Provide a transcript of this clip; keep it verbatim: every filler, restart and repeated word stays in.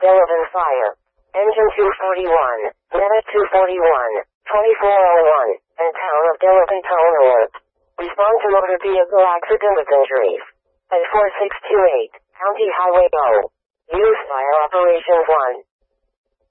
Delavan Fire. Engine two forty-one, Meta two forty-one, twenty-four oh one, and Town of Delavan Tone Alert. Respond to motor vehicle accident with injuries. At four six two eight, County Highway O. Use Fire Operations one.